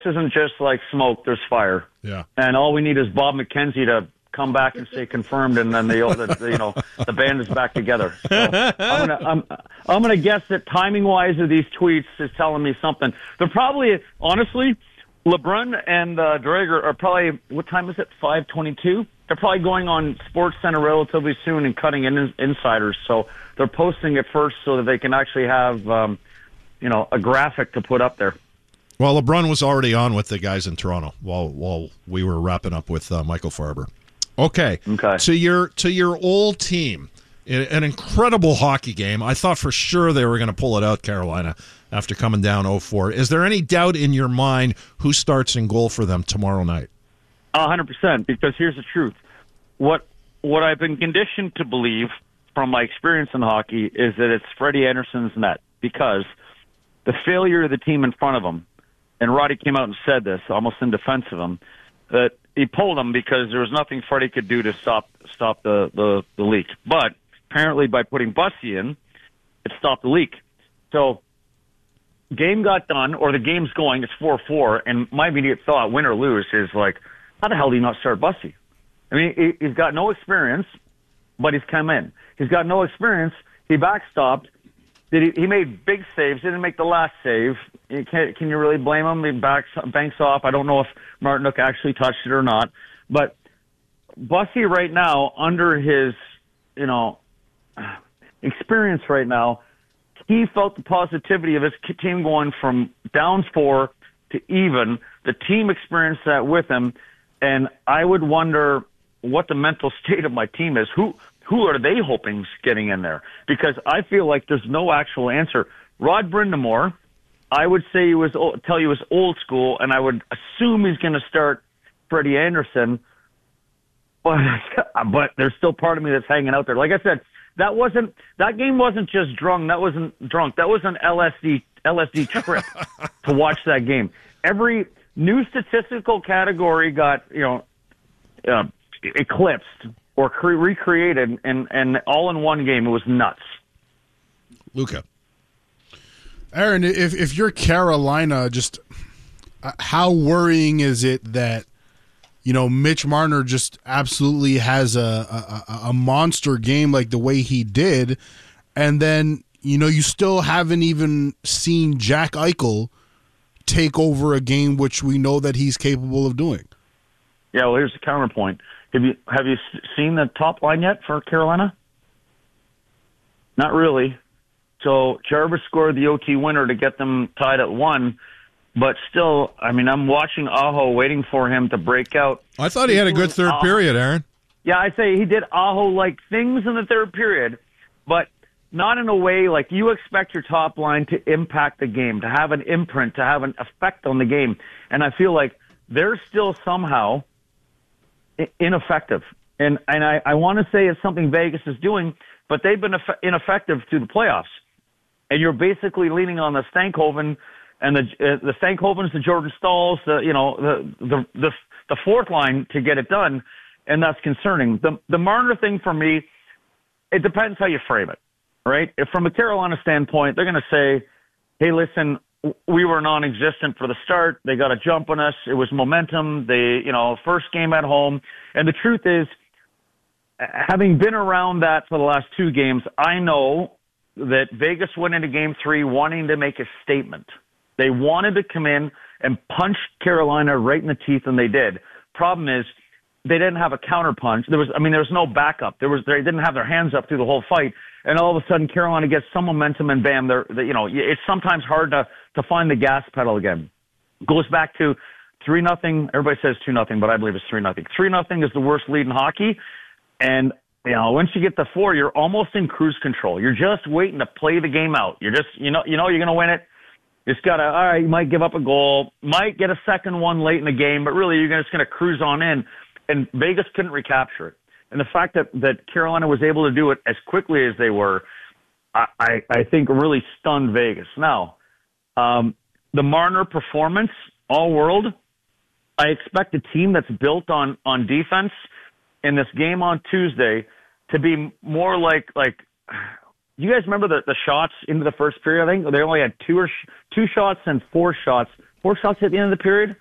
isn't just like smoke, there's fire. Yeah. And all we need is Bob McKenzie to come back and say confirmed, and then the band is back together. So I'm gonna guess that timing wise of these tweets is telling me something. They're probably, honestly, LeBrun and Drager are probably, what time is it? 5:22. They're probably going on SportsCenter relatively soon and cutting in insiders. So they're posting it first so that they can actually have a graphic to put up there. Well, LeBrun was already on with the guys in Toronto while we were wrapping up with Michael Farber. Okay. To your old team, an incredible hockey game. I thought for sure they were going to pull it out, Carolina, after coming down 0-4. Is there any doubt in your mind who starts in goal for them tomorrow night? 100%, because here's the truth. What I've been conditioned to believe from my experience in hockey is that it's Freddie Anderson's net, because the failure of the team in front of him, and Roddy came out and said this, almost in defense of him, that he pulled him because there was nothing Freddie could do to stop the leak. But apparently by putting Bussy in, it stopped the leak. So game got done, or the game's going, it's 4-4, and my immediate thought, win or lose, is like, how the hell do you not start Bussy? I mean, he's got no experience, but he's come in. He's got no experience. He backstopped. He made big saves. Didn't make the last save. Can you really blame him? He banks off. I don't know if Martinook actually touched it or not. But Bussy right now, under his experience right now, he felt the positivity of his team going from down 4 to even. The team experienced that with him, and I would wonder what the mental state of my team is. Who are they hoping's getting in there? Because I feel like there's no actual answer. Rod Brind'Amour, I would say he was old school, and I would assume he's going to start Freddie Anderson. But there's still part of me that's hanging out there. Like I said, that game wasn't just drunk. That wasn't drunk. That was an LSD trip to watch that game. Every new statistical category got eclipsed or recreated, and all in one game. It was nuts. Luca. Aaron, if you're Carolina, just how worrying is it that Mitch Marner just absolutely has a monster game like the way he did, and then you still haven't even seen Jack Eichel take over a game, which we know that he's capable of doing. Yeah, well, here's the counterpoint. Have you seen the top line yet for Carolina? Not really. So Jarvis scored the OT winner to get them tied at 1, but still, I mean, I'm watching Aho, waiting for him to break out. I thought he had a good third period, Aaron. Yeah, I'd say he did Aho-like things in the third period, but not in a way like you expect your top line to impact the game, to have an imprint, to have an effect on the game. And I feel like they're still somehow ineffective. And I want to say it's something Vegas is doing, but they've been ineffective through the playoffs. And you're basically leaning on the Stankhoven and the Stankhovens, the Jordan Stahls, the fourth line to get it done, and that's concerning. The Marner thing for me, it depends how you frame it, right? If from a Carolina standpoint, they're going to say, hey, listen, we were non-existent for the start. They got a jump on us. It was momentum. First game at home. And the truth is, having been around that for the last 2 games, I know that Vegas went into Game 3 wanting to make a statement. They wanted to come in and punch Carolina right in the teeth, and they did. Problem is, they didn't have a counterpunch. There was no backup. They didn't have their hands up through the whole fight. And all of a sudden, Carolina gets some momentum, and bam, it's sometimes hard to find the gas pedal again. Goes back to 3-0. Everybody says 2-0, but I believe it's 3-0. 3-0 is the worst lead in hockey. And, once you get to 4, you're almost in cruise control. You're just waiting to play the game out. You're just, you're going to win it. You just got to, all right, you might give up a goal, might get a second one late in the game, but really you're just going to cruise on in. And Vegas couldn't recapture it. And the fact that Carolina was able to do it as quickly as they were, I think really stunned Vegas. Now, the Marner performance, all world, I expect a team that's built on defense in this game on Tuesday to be more like you guys remember the shots into the first period? I think they only had two shots and 4 shots 4 shots at the end of the period.